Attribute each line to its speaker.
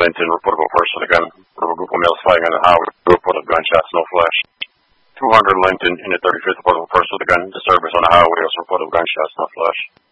Speaker 1: Linton, report of a person, again, report of a group of males fighting on the highway, report of gunshots, no flash. 200 Linton, in the 35th, report of a person with a gun, disturbance on the highway, also report of gunshots, no flash.